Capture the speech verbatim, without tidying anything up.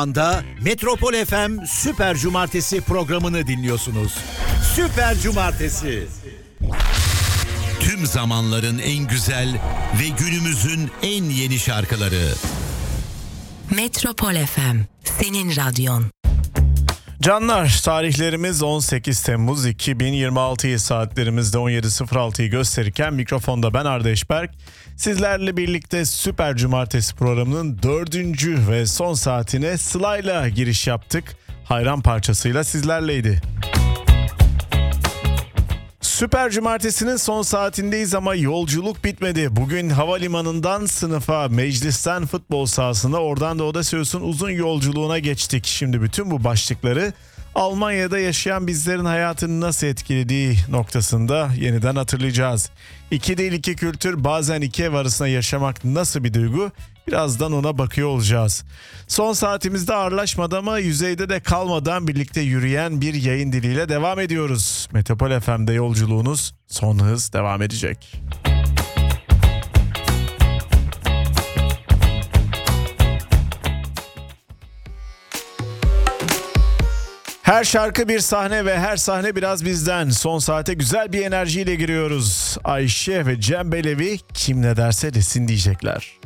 anda Metropol F M Süper Cumartesi programını dinliyorsunuz. Süper Cumartesi. Tüm zamanların en güzel ve günümüzün en yeni şarkıları. Metropol F M, senin radyon. Canlar, tarihlerimiz on sekiz Temmuz iki bin yirmi altı, saatlerimizde on yedi sıfır altıyı gösterirken mikrofonda ben Arda Eşberk. Sizlerle birlikte Süper Cumartesi programının dördüncü ve son saatine Sıla'yla giriş yaptık. Hayran parçasıyla sizlerleydi. Süper Cumartesi'nin son saatindeyiz ama yolculuk bitmedi. Bugün havalimanından sınıfa, meclisten futbol sahasına, oradan da Odysseus'un uzun yolculuğuna geçtik. Şimdi bütün bu başlıkları Almanya'da yaşayan bizlerin hayatını nasıl etkilediği noktasında yeniden hatırlayacağız. İki dil, iki kültür, bazen iki ev arasında yaşamak nasıl bir duygu? Birazdan ona bakıyor olacağız. Son saatimizde ağırlaşmadan ama yüzeyde de kalmadan birlikte yürüyen bir yayın diliyle devam ediyoruz. Metropol F M'de yolculuğunuz son hız devam edecek. Her şarkı bir sahne ve her sahne biraz bizden. Son saate güzel bir enerjiyle giriyoruz. Ayşe ve Cem Belevi kim ne derse desin diyecekler.